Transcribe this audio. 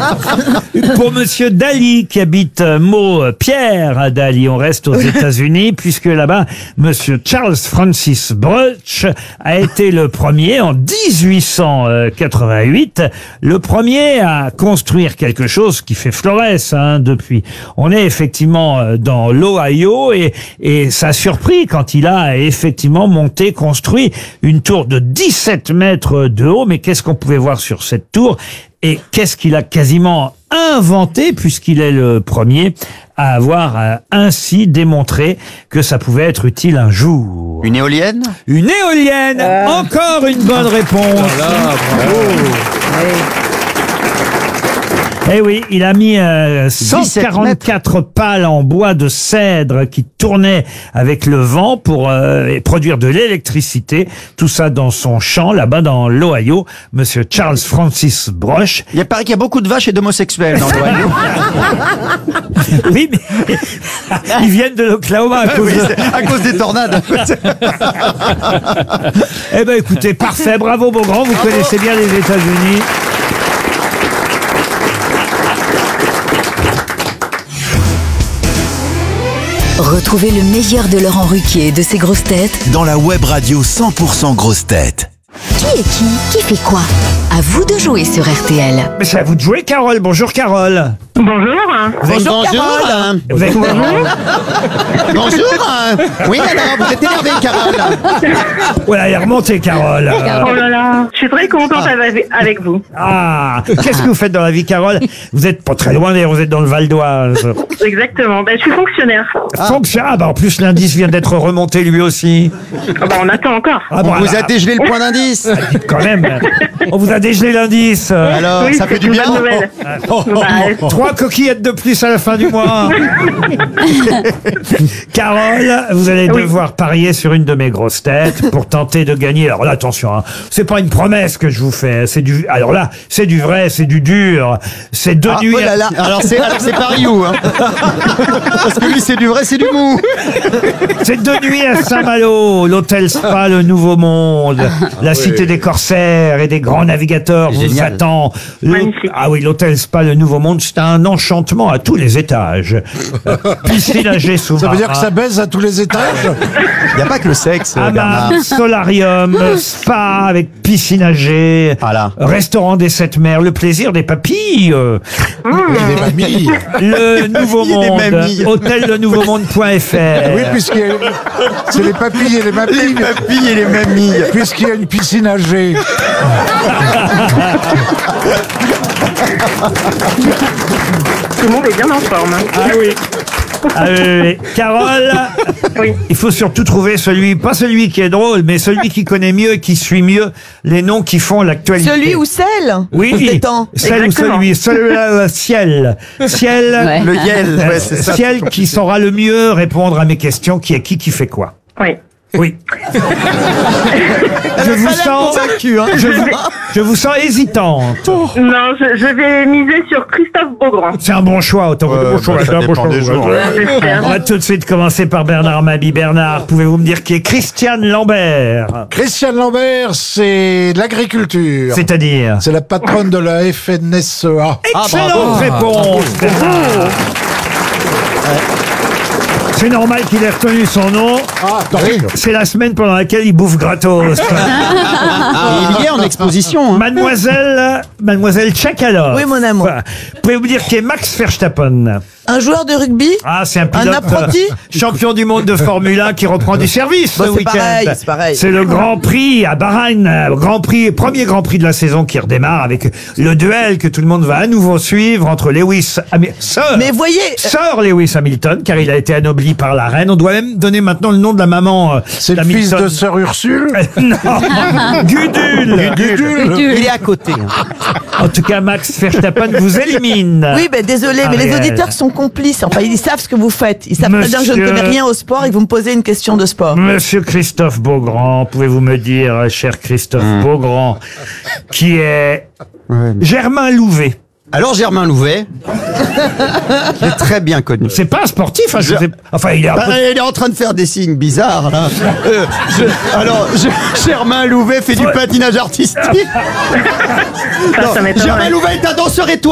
Pour Monsieur Daly, qui habite Meaux, Pierre à Daly, on reste aux États-Unis, puisque là-bas, Monsieur Charles Francis Bruch a été le premier, en 1888, le premier à construire quelque chose qui fait florès depuis. On est effectivement dans l'Ohio et ça a surpris quand il a effectivement construit une tour de 17 mètres de haut. Mais qu'est-ce qu'on pouvait voir sur cette tour? Et qu'est-ce qu'il a quasiment inventé, puisqu'il est le premier à avoir ainsi démontré que ça pouvait être utile un jour? Une éolienne? Une éolienne. Encore une bonne réponse. Eh oui, il a mis 144 pales en bois de cèdre qui tournaient avec le vent pour produire de l'électricité. Tout ça dans son champ, là-bas dans l'Ohio. Monsieur Charles Francis Bruch. Il paraît qu'il y a beaucoup de vaches et d'homosexuels dans l'Ohio. Oui, mais ils viennent de l'Oklahoma à cause des tornades. Eh ben écoutez, parfait, bravo Beaugrand, vous connaissez bien les États-Unis. Retrouvez le meilleur de Laurent Ruquier et de ses grosses têtes dans la web radio 100% grosses têtes. Qui est qui? Qui fait quoi? À vous de jouer sur RTL. Mais c'est à vous de jouer, Carole. Bonjour, Carole. Bonjour. Bonjour. Vous êtes... Bonjour. Oui, alors, vous êtes énervée, Carole. Voilà, elle est remontée, Carole. Oh là là, je suis très contente avec vous. Ah, qu'est-ce que vous faites dans la vie, Carole? Vous êtes pas très loin, d'ailleurs, vous êtes dans le Val d'Oise. Exactement, je suis fonctionnaire. Fonctionnaire. En plus, l'indice vient d'être remonté lui aussi. On attend encore. On vous a dégelé le point d'indice. Quand même. On vous a dégelé l'indice. Alors, oui, ça fait du bien. Bonne nouvelle. 3 coquillettes de plus à la fin du mois. Carole, vous allez devoir parier sur une de mes grosses têtes pour tenter de gagner. Alors là, attention, c'est pas une promesse que je vous fais. C'est du. Alors là, c'est du vrai, c'est du dur. C'est deux nuits. Oh là là. Alors c'est Paris où Parce que lui, c'est du vrai, c'est du mou. C'est 2 nuits à Saint-Malo, l'hôtel Spa, le Nouveau Monde, la cité des corsaires et des grands navigateurs vous attend. Ah oui, l'hôtel Spa, le Nouveau Monde, c'est un enchantement à tous les étages. Piscine à jet sous-marin. Ça veut dire que ça baise à tous les étages? Il n'y a pas que le sexe, Bernard. Solarium, spa avec piscine à jet, restaurant des 7 mers, le plaisir des papilles. Des mamies. Le Nouveau Monde, hôtellenouveaumonde.fr. Oui, puisque c'est les papilles et les mamies. Les papilles et les mamies. Puisqu'il y a une piscine à jet. Tout le monde est bien en forme. Ah oui. Carole, il faut surtout trouver pas celui qui est drôle, mais celui qui connaît mieux et qui suit mieux les noms qui font l'actualité. Celui ou celle? Oui, celle ou celui. Ciel. Ciel, le Yel, c'est ça. Ciel qui saura le mieux répondre à mes questions, qui est qui fait quoi. Oui. Oui. Je vous sens hésitante. Non, je vais miser sur Christophe Beaugrand. C'est un bon choix, autant que bon choix. On va tout de suite commencer par Bernard Mabie. Bernard, pouvez-vous me dire qui est Christiane Lambert? Christiane Lambert, c'est l'agriculture. C'est-à-dire? C'est la patronne de la FNSEA. Excellente réponse, Bernard. C'est normal qu'il ait retenu son nom. C'est la semaine pendant laquelle il bouffe gratos. Il est en exposition. Mademoiselle Tchakalov. Oui, mon amour. Pouvez-vous me dire qui est Max Verstappen? Un joueur de rugby? Ah, c'est un pilote. Un apprenti? Champion du monde de Formule 1 qui reprend du service ce week-end. C'est pareil. C'est le Grand Prix à Bahreïn. Premier Grand Prix de la saison qui redémarre avec le duel que tout le monde va à nouveau suivre entre Sir Lewis Hamilton, car il a été anobli par la reine. On doit même donner maintenant le nom de la maman. C'est le fils de Sœur Ursule? Non, Gudule. Il est à côté. En tout cas, Max Verstappen vous élimine. Oui, désolé, mais les auditeurs sont complices. Enfin, ils savent ce que vous faites. Ils savent très bien que je ne connais rien au sport et que vous me posez une question de sport. Monsieur Christophe Beaugrand, pouvez-vous me dire, cher Christophe Beaugrand, qui est Germain Louvet? Alors Germain Louvet, il est très bien connu. C'est pas un sportif, il est en train de faire des signes bizarres. Là. Germain Louvet fait du patinage artistique. Ça Germain Louvet est un danseur étoile.